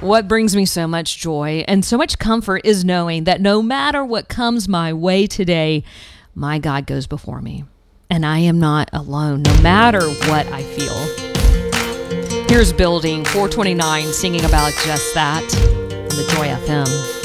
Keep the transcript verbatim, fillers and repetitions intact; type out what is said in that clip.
What brings me so much joy and so much comfort is knowing that no matter what comes my way today, my God goes before me. And I am not alone, no matter what I feel. Here's Building four twenty-nine singing about just that on the Joy F M.